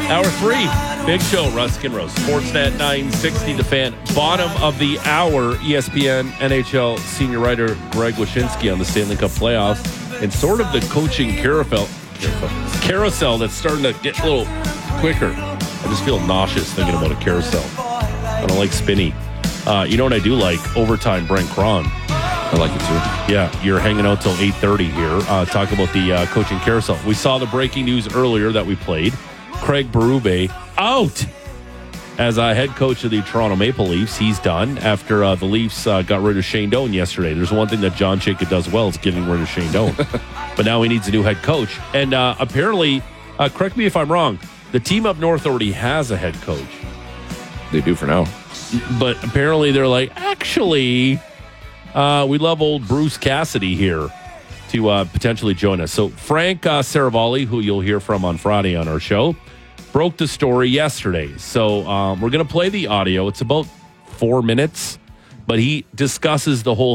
Hour 3, Big Show, Rusk and Rose. Sportsnet 960, The Fan. Bottom of the hour, ESPN NHL senior writer Greg Wyshynski on the Stanley Cup playoffs and sort of the coaching carousel that's starting to get a little quicker. I just feel nauseous thinking about a carousel. I don't like spinny. You know what I do like? Overtime Brent Cron. I like it too. Yeah, you're hanging out till 8:30 here. Talk about the coaching carousel. We saw the breaking news earlier that we played. Craig Berube out as head coach of the Toronto Maple Leafs. He's done after the Leafs got rid of Shane Doan yesterday. There's one thing that John Chayka does well is getting rid of Shane Doan. But now he needs a new head coach. And apparently, correct me if I'm wrong, the team up north already has a head coach. They do for now. But apparently they're like, actually, we love old Bruce Cassidy here to potentially join us. So Frank Saravalli, who you'll hear from on Friday on our show, broke the story yesterday. So we're going to play the audio. It's about 4 minutes, but he discusses the whole